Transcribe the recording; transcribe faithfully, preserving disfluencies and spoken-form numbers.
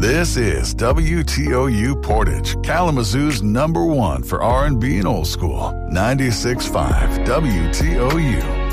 This is W T O U Portage, Kalamazoo's number one for R and B and old school. ninety-six point five W T O U.